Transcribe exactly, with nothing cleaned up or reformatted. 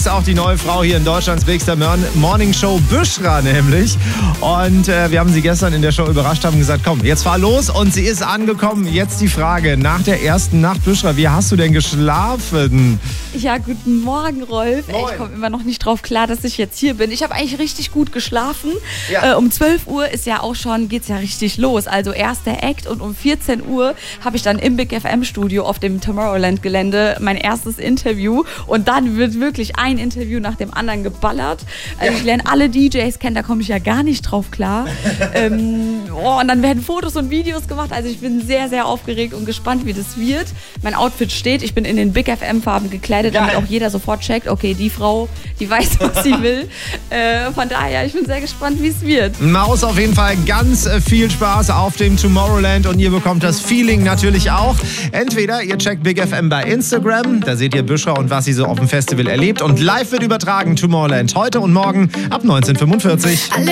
ist auch die neue Frau hier in Deutschlands Bigster Morning Show, Büschra nämlich. Und äh, wir haben sie gestern in der Show überrascht, haben gesagt, komm, jetzt fahr los. Und sie ist angekommen. Jetzt die Frage, nach der ersten Nacht, Büschra, wie hast du denn geschlafen? Ja, guten Morgen, Rolf. Ey, Moin. ich komme immer noch nicht drauf klar, dass ich jetzt hier bin. Ich habe eigentlich richtig gut geschlafen. Ja. Äh, um zwölf Uhr ist ja auch schon, geht's ja richtig los. Also erster Act und um vierzehn Uhr habe ich dann im Big F M Studio auf dem Tomorrowland-Gelände mein erstes Interview. Und dann wird wirklich ein Interview nach dem anderen geballert. Also ich lerne alle D Js kennen, da komme ich ja gar nicht drauf klar. ähm, oh, und dann werden Fotos und Videos gemacht. Also ich bin sehr, sehr aufgeregt und gespannt, wie das wird. Mein Outfit steht. Ich bin in den Big F M-Farben gekleidet, damit Geil. auch jeder sofort checkt, okay, die Frau, die weiß, was sie will. Äh, von daher, ich bin sehr gespannt, wie es wird. Maus, auf jeden Fall ganz äh, viel Spaß auf dem Tomorrowland und ihr bekommt das Feeling natürlich auch. Entweder ihr checkt Big F M bei Instagram, da seht ihr Büschra und was sie so auf dem Festival erlebt, und live wird übertragen Tomorrowland heute und morgen ab neunzehn Uhr fünfundvierzig.